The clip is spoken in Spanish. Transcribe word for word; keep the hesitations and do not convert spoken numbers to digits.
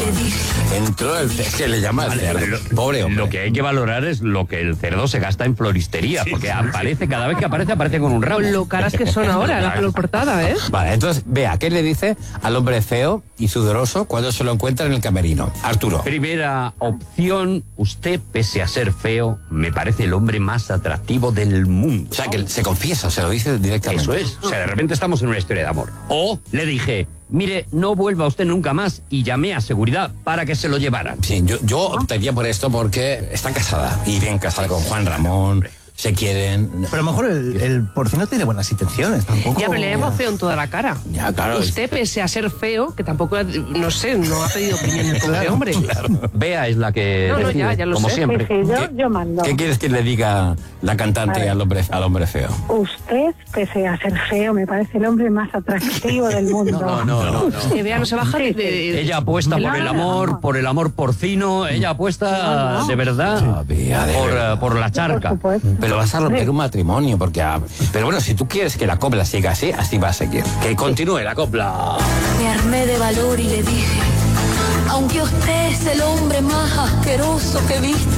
le dije. Entró el es que le llama el cerdo. Lo, Pobre hombre. Lo que hay que valorar es lo que el cerdo se gasta en floristería, sí, porque aparece, cada vez que aparece, aparece con un ramo. Lo caras que son ahora, la flor portada, ¿eh? Vale, entonces, vea, ¿qué le dice al hombre feo y sudoroso cuando se lo encuentra en el camerino? Arturo. Primera opción, usted, pese a ser feo, me parece el hombre más atractivo del mundo. O sea, que se confiesa, se lo dice directamente. Eso es, o sea, de repente estamos en una historia de amor. O le dije, mire, no vuelva usted nunca más, y llamé a seguridad para que se lo llevaran. Sí, yo, yo optaría por esto porque está casada, y bien casada con Juan Ramón, se quieren. Pero a lo mejor el, el porcino tiene buenas intenciones, tampoco. Ya, pero le llama feo en toda la cara. Ya, claro. Usted, pese a ser feo, que tampoco, no sé, no ha pedido opinión de pobre hombre. Claro. Bea es la que No, no, decide, ya, ya lo como sé. siempre. Sí, sí, yo, ¿Qué- yo mando. ¿Qué quieres que le diga la cantante al hombre, al hombre feo? Usted, pese a ser feo, me parece el hombre más atractivo del mundo. No, no, no, no. Que Bea no se baja de... de- Ella apuesta por el Claro. amor, por el amor porcino, ella apuesta No, no. de verdad Ah, Bea, de por, verdad. eh, por la Por charca. supuesto. Pero vas a romper un matrimonio, porque... ah, pero bueno, si tú quieres que la copla siga así, así va a seguir. Que continúe la copla. Me armé de valor y le dije, aunque usted es el hombre más asqueroso que he visto